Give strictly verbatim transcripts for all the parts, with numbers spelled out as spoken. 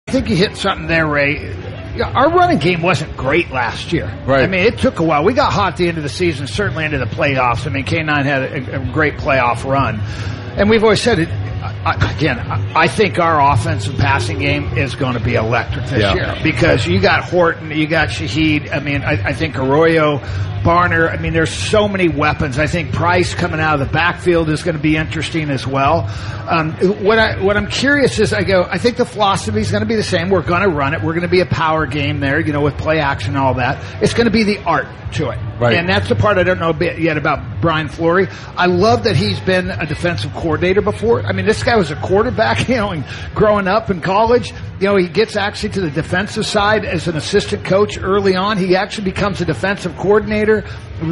I think you hit something there, Ray. Our running game wasn't great last year. Right. I mean, it took a while. We got hot at the end of the season, certainly into the playoffs. I mean, K nine had a, a great playoff run. And we've always said it, I, again, I think our offensive passing game is going to be electric this yeah. year because you got Horton, you got Shaheed. I mean, I, I think Arroyo, Barner. I mean, there's so many weapons. I think Price coming out of the backfield is going to be interesting as well. Um, what I what I'm curious is, I go, I think the philosophy is going to be the same. We're going to run it. We're going to be a power game there, you know, with play action and all that. It's going to be the art to it. Right. And that's the part I don't know yet about Brian Fleury. I love that he's been a defensive coordinator before. I mean, this guy was a quarterback, you know, and growing up in college. You know, he gets actually to the defensive side as an assistant coach early on. He actually becomes a defensive coordinator,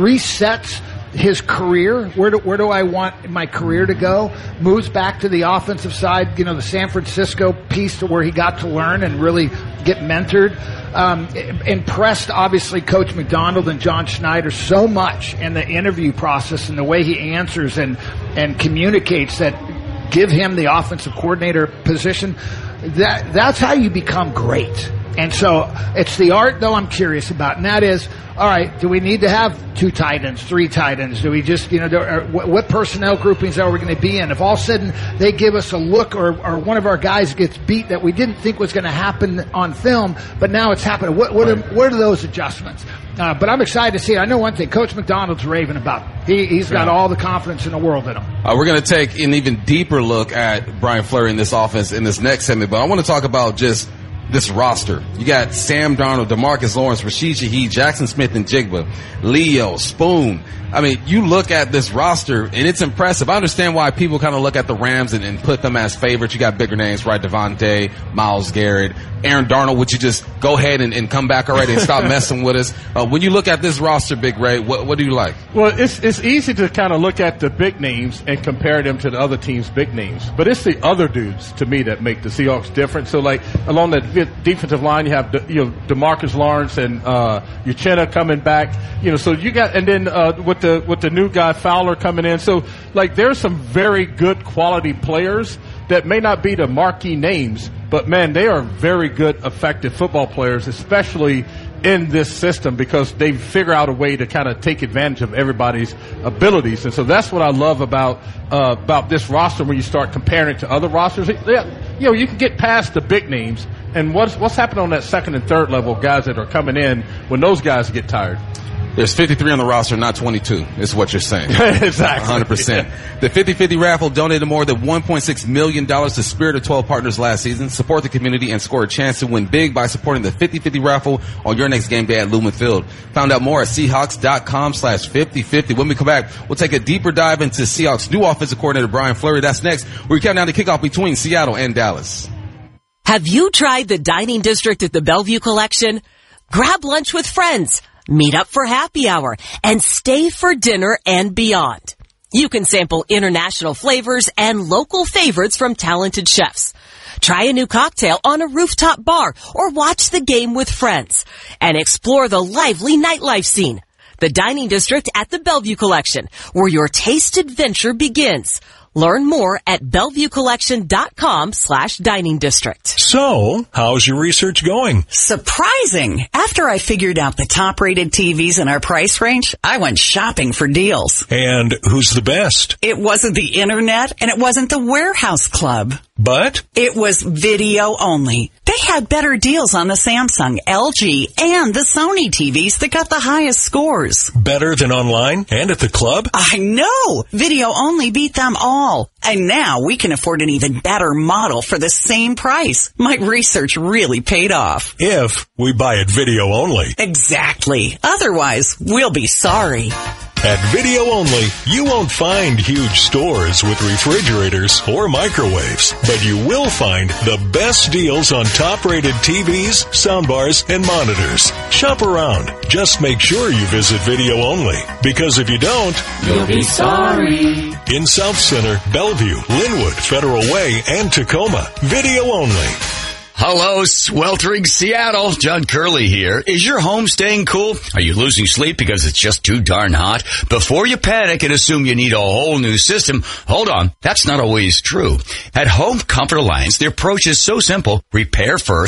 resets his career. Where do, where do I want my career to go? Moves back to the offensive side, you know, the San Francisco piece to where he got to learn and really get mentored. Um, impressed, obviously, Coach McDonald and John Schneider so much in the interview process and the way he answers and, and communicates that give him the offensive coordinator position. That, that's how you become great. And so it's the art, though, I'm curious about, and that is, all right, do we need to have two tight ends, three tight ends? Do we just, you know, do, or what personnel groupings are we going to be in? If all of a sudden they give us a look or, or one of our guys gets beat that we didn't think was going to happen on film, but now it's happening, what, what, are, what are those adjustments? Uh, but I'm excited to see it. I know one thing, Coach McDonald's raving about it. He, he's got yeah. all the confidence in the world in him. Uh, we're going to take an even deeper look at Brian Fleury in this offense in this next segment, but I want to talk about just this roster. You got Sam Darnold, DeMarcus Lawrence, Rashid Shaheed, Jackson Smith and Jigba, Leo, Spoon. I mean, you look at this roster and it's impressive. I understand why people kind of look at the Rams and, and put them as favorites. You got bigger names, right? Devontae, Myles Garrett, Aaron Darnold. Would you just go ahead and, and come back already and stop messing with us? Uh, when you look at this roster, Big Ray, what, what do you like? Well, it's it's easy to kind of look at the big names and compare them to the other team's big names. But it's the other dudes, to me, that make the Seahawks different. So, like, along the defensive line, you have, De, you know, DeMarcus Lawrence and uh, Uchenna coming back. You know, so you got, and then uh, with the with the new guy Fowler coming in. So, like, there's some very good quality players that may not be the marquee names, but man, they are very good, effective football players, especially in this system, because they figure out a way to kind of take advantage of everybody's abilities. And so that's what I love about uh, about this roster when you start comparing it to other rosters. Yeah, you know, you can get past the big names, and what's what's happening on that second and third level guys that are coming in when those guys get tired. There's fifty-three on the roster, not twenty-two, is what you're saying. Exactly. one hundred percent. Yeah. The fifty fifty raffle donated more than one point six million dollars to Spirit of twelve partners last season. Support the community and score a chance to win big by supporting the fifty fifty raffle on your next game day at Lumen Field. Find out more at Seahawks.com slash 5050. When we come back, we'll take a deeper dive into Seahawks' new offensive coordinator, Brian Fleury. That's next. We're counting down the kickoff between Seattle and Dallas. Have you tried the dining district at the Bellevue Collection? Grab lunch with friends. Meet up for happy hour and stay for dinner and beyond. You can sample international flavors and local favorites from talented chefs. Try a new cocktail on a rooftop bar or watch the game with friends and explore the lively nightlife scene. The Dining District at the Bellevue Collection, where your taste adventure begins. Learn more at BellevueCollection.com slash dining district. So, how's your research going? Surprising. After I figured out the top-rated T Vs in our price range, I went shopping for deals. And who's the best? It wasn't the internet, and it wasn't the Warehouse Club. But? It was video only. They had better deals on the Samsung, L G, and the Sony T Vs that got the highest scores. Better than online and at the club? I know! Video only beat them all. And now we can afford an even better model for the same price. My research really paid off. If we buy it video only. Exactly. Otherwise, we'll be sorry. At Video Only, you won't find huge stores with refrigerators or microwaves, but you will find the best deals on top-rated T Vs, soundbars, and monitors. Shop around. Just make sure you visit Video Only, because if you don't, you'll be sorry. In South Center, Bellevue, Linwood, Federal Way, and Tacoma, Video Only. Hello, sweltering Seattle. John Curley here. Is your home staying cool? Are you losing sleep because it's just too darn hot? Before you panic and assume you need a whole new system, hold on. That's not always true. At Home Comfort Alliance, the approach is so simple. Repair first.